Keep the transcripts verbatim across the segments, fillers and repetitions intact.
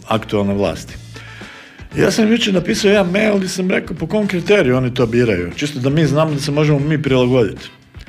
aktualne vlasti. Ja sam jučer napisao jedan mail gdje sam rekao po kom kriteriju oni to biraju, čisto da mi znamo da se možemo mi prilagoditi.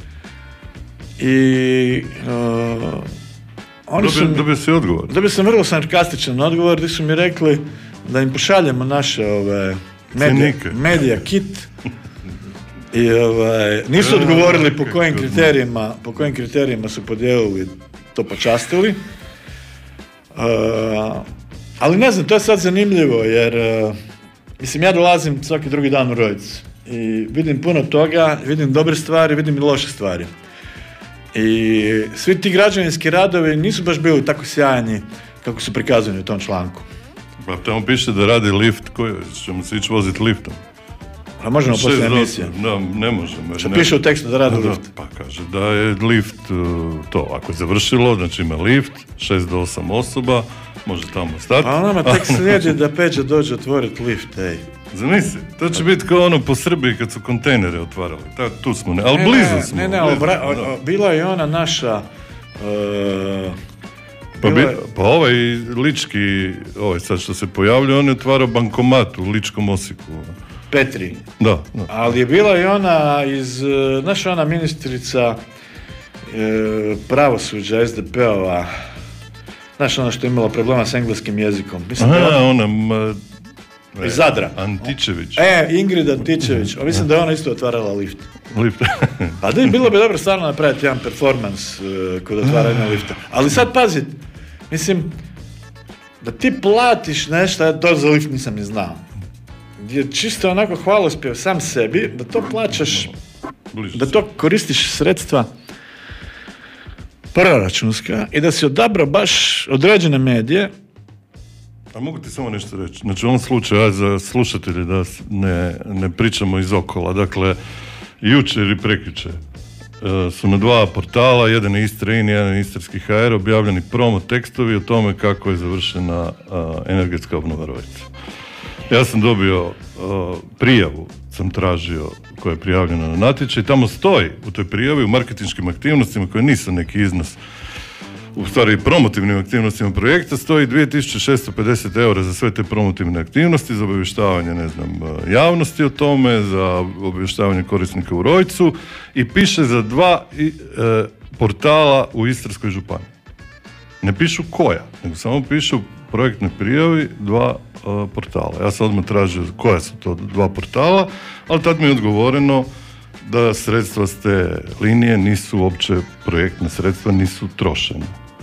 I uh, oni su... Dobio si odgovor? Dobio sam vrlo sarkastičan odgovor gdje su mi rekli da im pošaljemo naše ove, medija, medija kit i ovaj, nisu odgovorili po kojim kriterijima, po kojim kriterijima su podijelili, to počastili. Uh, ali ne znam, to je sad zanimljivo jer uh, mislim ja dolazim svaki drugi dan u Rojc i vidim puno toga, vidim dobre stvari, vidim i loše stvari. I svi ti građevinski radovi nisu baš bili tako sjajni kako su prikazani u tom članku. Pa tamo piše da radi lift, koji ćemo se ići voziti liftom. A možemo poslije emisije? Da, ne možemo. Što piše u tekstu da radi da, lift? Pa kaže da je lift to, ako je završilo, znači ima lift, šest do osam osoba, može tamo stati. Pa nama tek slijedi da Peđa dođe otvoriti lift, ej. Zamisli, to će biti kao ono po Srbiji kad su kontejnere otvarali. Ta, tu smo, ne, ali ne, blizu ne, smo. Ne, ne, blizu, bra, o, bila je ona naša... Uh, pa, bi, pa ovaj lički, ovaj sad što se pojavlja, on je otvarao bankomat u Ličkom Osijeku. Petri. Da, da. Ali je bila i ona iz, znaš ona ministrica e, pravosuđa es de pe-ova, znaš ona što je imala problema s engleskim jezikom. Mislim Aha, da je ona... ona E, iz Zadra. Antičević. E, Ingrid Antičević. O, mislim da je ona isto otvarala lift. Lift. A da je bilo bi dobro stvarno napraviti jedan performans uh, kod otvaranja lifta. Ali sad pazi, mislim, da ti platiš nešto, ja to za lift nisam ni znao. Gdje čisto onako hvalospjev sam sebi, da to plaćaš, da to koristiš sredstva proračunska i da si odabrao baš određene medije. A mogu ti samo nešto reći? Znači u ovom slučaju, aj za slušatelje da ne, ne pričamo iz okola, dakle, jučer i prekjučer uh, su na dva portala, jedan je Istra.in, jedan je Istarski ha er, objavljeni promo tekstovi o tome kako je završena uh, energetska obnova Rojca. Ja sam dobio uh, prijavu, sam tražio koja je prijavljena na natječaj, tamo stoji u toj prijavi u marketinškim aktivnostima koje nisu neki iznos, u stvari promotivnim aktivnostima projekta, stoji dvije tisuće šesto pedeset eura za sve te promotivne aktivnosti, za obavještavanje, ne znam, javnosti o tome, za obavještavanje korisnika u Rojcu i piše za dva e, portala u Istarskoj županiji. Ne pišu koja, nego samo pišu u projektnoj prijavi dva e, portala. Ja sam odmah tražio koja su to dva portala, ali tad mi je odgovoreno da sredstva s te linije nisu uopće projektne sredstva, nisu trošena.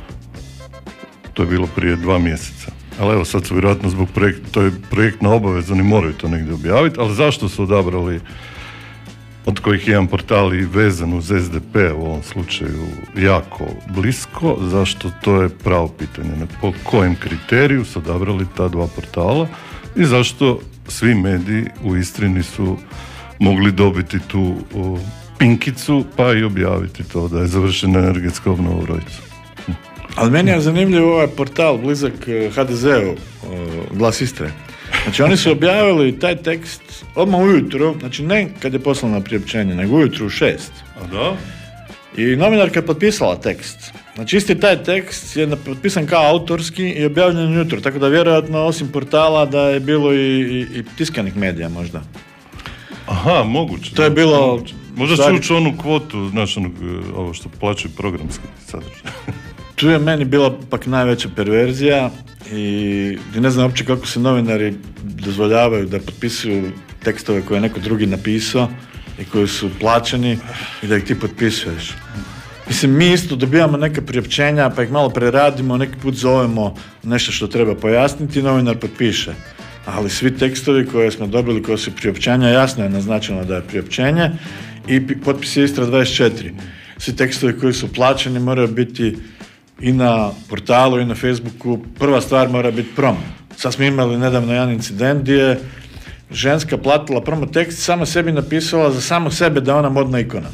To je bilo prije dva mjeseca. Ali evo sad su vjerojatno zbog projekta, to je projektna obaveza, oni moraju to negdje objaviti, ali zašto su odabrali od kojih jedan portal i vezan uz es de pe u ovom slučaju jako blisko, zašto, to je pravo pitanje. Po kojem kriteriju su odabrali ta dva portala i zašto svi mediji u Istri nisu mogli dobiti tu o, pinkicu pa i objaviti to da je završena energetska obnova u Rojcu. Hm. Ali meni je zanimljiv ovaj portal blizak ha de zeu, Glas Istre. Znači oni su objavili taj tekst odmah ujutro, znači ne kad je poslano priopćenje, nego ujutro u šest. A da? I novinarka je potpisala tekst. Znači isti taj tekst je potpisan kao autorski i objavljen ujutro, tako da vjerojatno osim portala da je bilo i, i, i tiskanih medija možda. Aha, moguće. To je bilo... Moguće. Možda će ući onu kvotu, znaš, onog, ovo što plaćaju programski sadržaj. Tu je meni bila pak najveća perverzija i ne znam uopće kako se novinari dozvoljavaju da potpisuju tekstove koje je neko drugi napisao i koji su plaćeni i da ih ti potpisuješ. Mislim, mi isto dobijamo neke priopćenja pa ih malo preradimo, neki put zovemo nešto što treba pojasniti i novinar potpiše. Ali svi tekstovi koje smo dobili, koje su priopćenja, jasno je naznačeno da je priopćenje i potpis je Istra dvadeset četiri. Svi tekstovi koji su plaćeni moraju biti i na portalu i na Facebooku. Prva stvar mora biti promo. Sad smo imali nedavno jedan incident gdje je ženska platila promo tekst, sama sebi napisala za samo sebe da je ona modna ikona.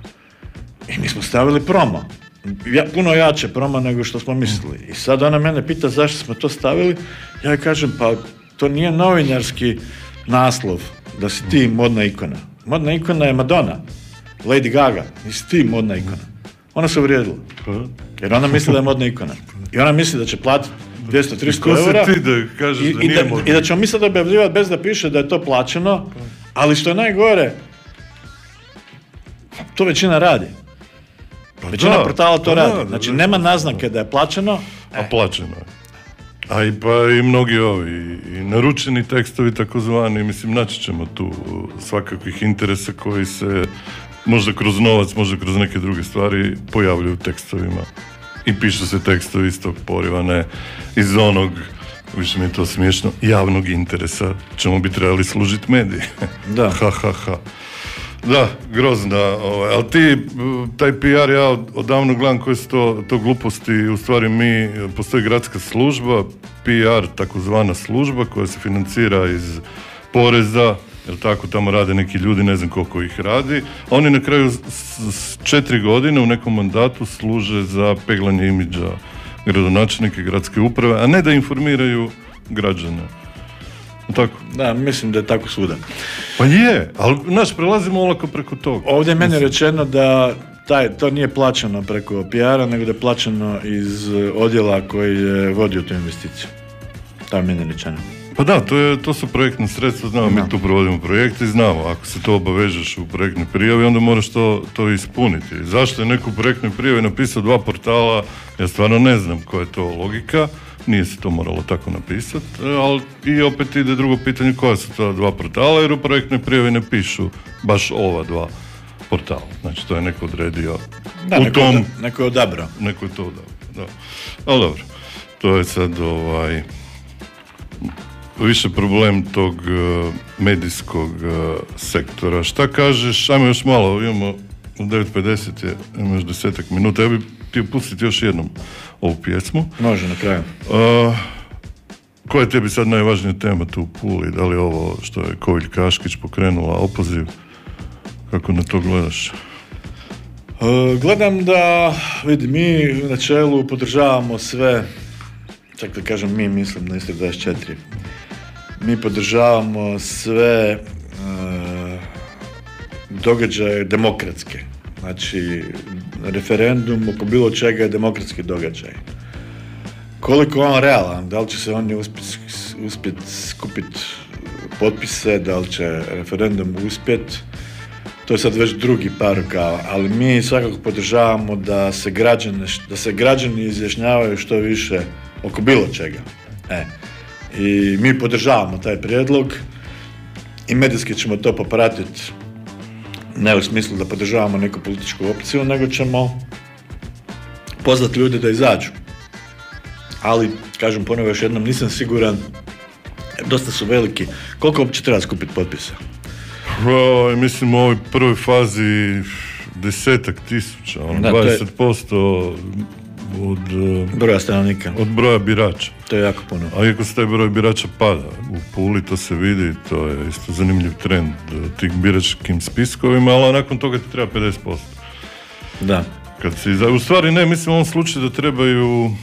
I mi smo stavili promo. Ja, puno jače promo nego što smo mislili. I sad ona mene pita zašto smo to stavili. Ja joj kažem, pa to nije novinarski naslov da si ti modna ikona. Modna ikona je Madonna, Lady Gaga, nisi ti modna ikona. Ona se uvrijedila. Jer ona misli da je modna ikona. I ona misli da će platiti dvjesto do tristo eura. Ko si ti da kažeš I, da i nije da, možda? I da ćemo mi sad objavljivati bez da piše da je to plaćeno, ali što je najgore, to većina radi. Pa Većina da, portala to pa radi. da, Znači da, nema da, naznake da je plaćeno. A plaćeno je. A i pa i mnogi ovi, i naručeni tekstovi takozvani, mislim, naći ćemo tu svakakvih interesa koji se možda kroz novac, možda kroz neke druge stvari pojavljuju u tekstovima. I pišu se tekstovi iz tog poriva, ne iz onog, više mi je to smiješno, javnog interesa, čemu bi trebali služiti mediji. Da. ha, ha, ha. Da, grozna, ovaj, ali ti, taj P R, ja odavno gledam koje su to, to gluposti, u stvari mi, postoji gradska služba, P R, takozvana služba, koja se financira iz poreza, jer tako tamo rade neki ljudi, ne znam koliko ih radi, a oni na kraju s, s četiri godine u nekom mandatu služe za peglanje imidža gradonačelnike gradske uprave, a ne da informiraju građane. Tako. Da, mislim da je tako svuda. Pa je, ali znaš, prelazimo olako preko toga. Ovdje je meni rečeno da taj, to nije plaćeno preko P R-a, nego da je plaćeno iz odjela koji je vodio tu investiciju. To je meni rečeno. Pa da, to, je, to su projektne sredstva, znamo, da. Mi tu provodimo projekte i znamo, ako se to obavežeš u projektnoj prijavi, onda moraš to, to ispuniti. Zašto je neko u projektnoj prijavi napisao dva portala, ja stvarno ne znam koja je to logika, nije se to moralo tako napisati, ali i opet ide drugo pitanje koja su ta dva portala, jer u projektnoj prijavi ne pišu baš ova dva portala. Znači, to je neko odredio da, u neko tom... Da, neko je odabrao. Neko je to odabrao, da. Ali dobro, to je sad ovaj... više problem tog uh, medijskog uh, sektora. Šta kažeš, ajmo još malo, imamo u devet pedeset je, imamo još desetak minuta, ja bih htio pustiti još jednom ovu pjesmu. Može, na kraju. Uh, koja je tebi sad najvažnija tema tu u Puli? Da li ovo što je Kovilj Kaškić pokrenula opoziv? Kako na to gledaš? Uh, gledam da, vidi, mi na čelu podržavamo sve, čak da kažem mi, mislim na Istok dvadeset četiri. Mi podržavamo sve uh, događaje demokratske. Znači, referendum oko bilo čega je demokratski događaj. Koliko je on realan, da li će se on uspjeti uspjet skupiti potpise, da li će referendum uspjeti, to je sad već drugi par rukava, ali mi svakako podržavamo da se građani, da se građani izjašnjavaju što više oko bilo čega. E. I mi podržavamo taj prijedlog i medijski ćemo to popratiti, ne u smislu da podržavamo neku političku opciju, nego ćemo pozvati ljude da izađu. Ali, kažem ponovo još jednom, nisam siguran, dosta su veliki, koliko uopće treba skupiti potpisa? O, mislim u ovoj prvoj fazi desetak tisuća, ono, da, dvadeset posto od broja stanovnika. Od broja birača. To je jako puno. A iako se taj broj birača pada u Puli, to se vidi, to je isto zanimljiv trend tih biračkim spiskovima, ali nakon toga ti treba pedeset posto. Da. Kad si, u stvari ne, mislim u ovom slučaju da trebaju uh,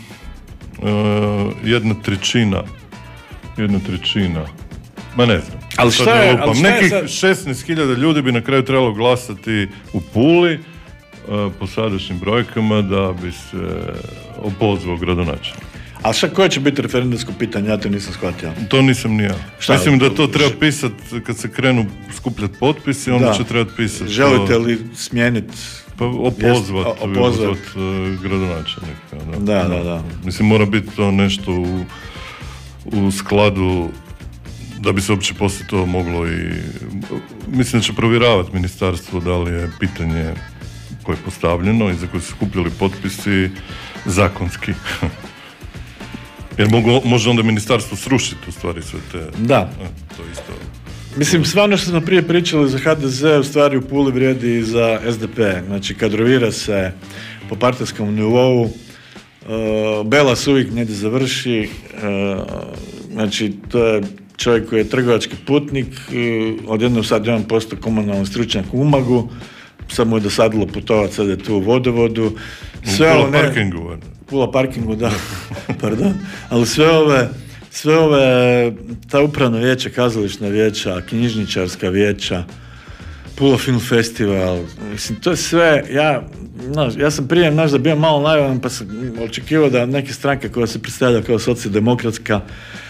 jedna trećina jedna trećina ma ne znam. Ali šta je, ali šta je nekih sad... šesnaest hiljada ljudi bi na kraju trebalo glasati u Puli uh, po sadašnjim brojkama da bi se opozvao gradonačelnik. A šta, koje će biti referendumsko pitanje? Ja to nisam shvatio. To nisam ni ja. Šta? Mislim da to treba pisati kad se krenu skupljati potpisi, onda da. će trebati pisati. Želite to... li smijeniti? Pa opozvat, opozvat uh, gradonačelnika. Da. Da, da, da. Mislim, mora biti to nešto u, u skladu da bi se uopće poslije to moglo i... Mislim da će provjeravati ministarstvo da li je pitanje koje je postavljeno i za koje su skupljali potpisi zakonski. Jer mogu, može onda ministarstvo srušiti u stvari sve te... Da. E, to isto... Mislim, sve ono što smo prije pričali za H D Z u stvari u Puli vrijedi i za S D P. Znači, kadrovira se po partijskom nivou, uh, Bela se uvijek negdje završi, uh, znači, to je čovjek koji je trgovački putnik, uh, odjednom sad je on postao komunalni stručnjak u Umagu, sad mu je dosadilo putovati, sad je tu u vodovodu. Sve u Pula ne... parkingu. Pula parkingu, da, pardon, ali sve ove, sve ove, ta upravna vijeća, kazališna vijeća, knjižničarska vijeća, Pula Film Festival, mislim, to je sve, ja, znaš, ja sam prije možda bio malo naivan, pa sam očekivao da neke stranke koja se predstavlja kao socijaldemokratska